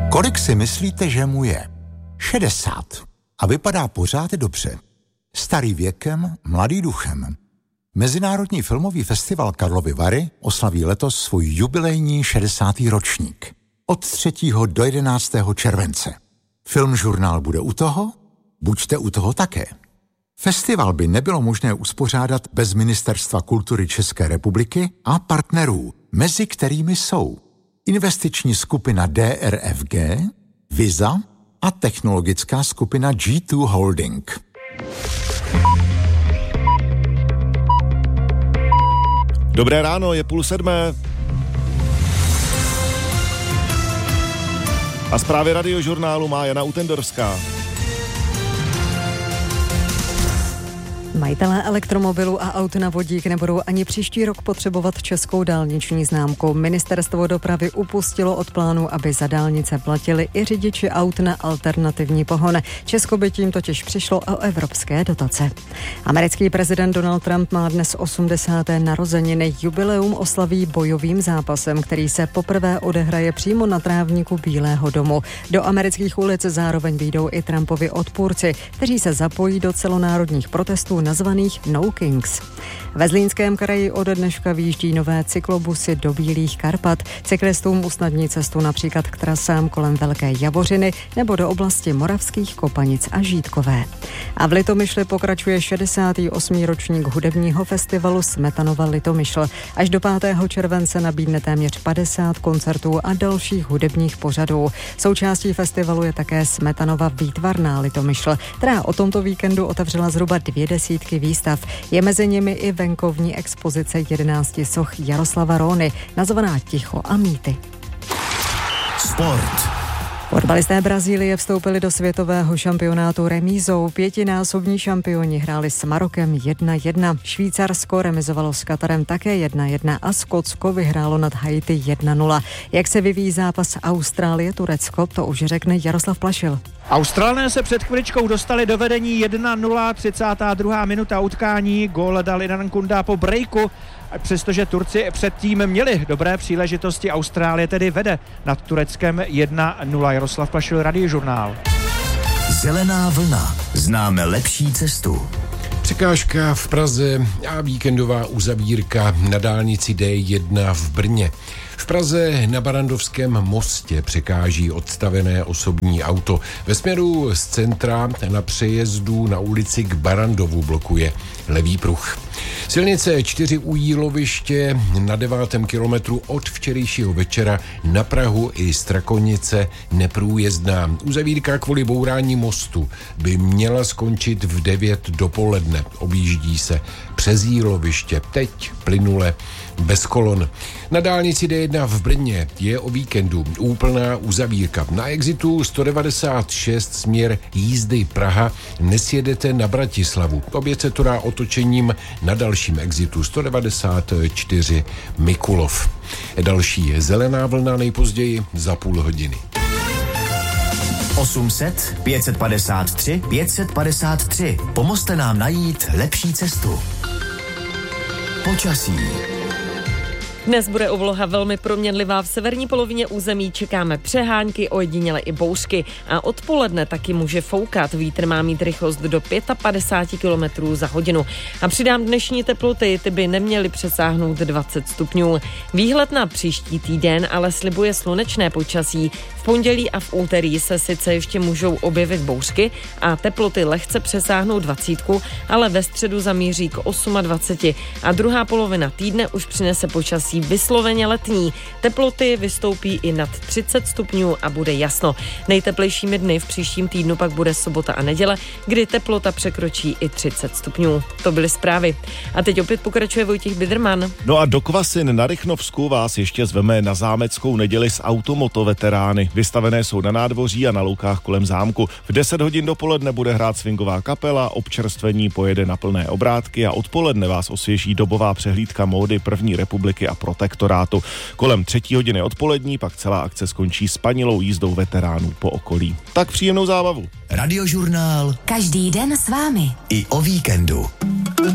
Kolik si myslíte, že mu je? 60. A vypadá pořád dobře. Starý věkem, mladý duchem. Mezinárodní filmový festival Karlovy Vary oslaví letos svůj jubilejní 60. ročník. Od 3. do 11. července. Filmžurnál bude u toho? Buďte u toho také. Festival by nebylo možné uspořádat bez Ministerstva kultury České republiky a partnerů, mezi kterými jsou investiční skupina DRFG, Visa a technologická skupina G2 Holding. Dobré ráno, je 6:30. A zprávy Radiožurnálu má Jana Utendorská. Majitelé elektromobilů a aut na vodík nebudou ani příští rok potřebovat českou dálniční známku. Ministerstvo dopravy upustilo od plánu, aby za dálnice platili i řidiči aut na alternativní pohon. Česko by tím totiž přišlo o evropské dotace. Americký prezident Donald Trump má dnes 80. narozeniny. Jubileum oslaví bojovým zápasem, který se poprvé odehraje přímo na trávníku Bílého domu. Do amerických ulic zároveň vyjdou i Trumpovi odpůrci, kteří se zapojí do celonárodních protestů nazvaných No Kings. Ve Zlínském kraji ode dneška vyjíždí nové cyklobusy do Bílých Karpat. Cyklistům usnadní cestu například k trasám kolem Velké Javořiny nebo do oblasti Moravských Kopanic a Žítkové. A v Litomyšli pokračuje 68. ročník hudebního festivalu Smetanova Litomyšl. Až do 5. července nabídne téměř 50 koncertů a dalších hudebních pořadů. Součástí festivalu je také Smetanova výtvarná Litomyšl, která o tomto víkendu otevřela zhruba 20 výstav. Je mezi nimi i venkovní expozice 11 soch Jaroslava Róny, nazvaná Ticho a mýty. Sport. Fotbalisté Brazílie vstoupili do světového šampionátu remízou. 5násobní šampioni hráli s Marokem 1-1. Švýcarsko remizovalo s Katarem také 1-1 a Skotsko vyhrálo nad Haiti 1-0. Jak se vyvíjí zápas Austrálie-Turecko, to už řekne Jaroslav Plašil. Australané se před chviličkou dostali do vedení 1-0, 32. minuta utkání, gól dal Inan Kunda po breaku, přestože Turci předtím měli dobré příležitosti, Austrálie tedy vede nad Tureckem 1-0. Jaroslav Plašil, Radiožurnál. Zelená vlna. Známe lepší cestu. Překážka v Praze a víkendová uzavírka na dálnici D1 v Brně. V Praze na Barrandovském mostě překáží odstavené osobní auto. Ve směru z centra na přejezdu na ulici k Barrandovu blokuje levý pruh. Silnice 4 u Jíloviště na 9. kilometru od včerejšího večera na Prahu i Strakonice neprůjezdná. Uzavírka kvůli bourání mostu by měla skončit v 9 dopoledne. Objíždí se přes Jíloviště, teď plynule bez kolon. Na dálnici D1 v Brně je o víkendu úplná uzavírka. Na exitu 196 směr jízdy Praha nesjedete na Bratislavu. Oběť se to dá otočením na dalším exitu 194 Mikulov. Další je zelená vlna nejpozději za půl hodiny. 800 553 553. Pomozte nám najít lepší cestu. Počasí. Dnes bude obloha velmi proměnlivá. V severní polovině území čekáme přehánky, ojediněle i bouřky a odpoledne taky může foukat. Vítr má mít rychlost do 55 km za hodinu. A přidám dnešní teploty, ty by neměly přesáhnout 20 stupňů. Výhled na příští týden ale slibuje slunečné počasí. V pondělí a v úterý se sice ještě můžou objevit bouřky a teploty lehce přesáhnou 20, ale ve středu zamíří k 28 a druhá polovina týdne už přinese počasí vysloveně letní. Teploty vystoupí i nad 30 stupňů a bude jasno. Nejteplejšími dny v příštím týdnu pak bude sobota a neděle, kdy teplota překročí i 30 stupňů. To byly zprávy. A teď opět pokračuje Vojtěch Biderman. No a do Kvasin na Rychnovsku vás ještě zveme na zámeckou neděli s automotoveterány. Vystavené jsou na nádvoří a na loukách kolem zámku. V 10 hodin dopoledne bude hrát swingová kapela, občerstvení pojede na plné obrátky a odpoledne vás osvěží dobová přehlídka módy první republiky a protektorátu. Kolem 3 hodiny odpolední pak celá akce skončí spanilou jízdou veteránů po okolí. Tak příjemnou zábavu. Radiožurnál. Každý den s vámi. I o víkendu.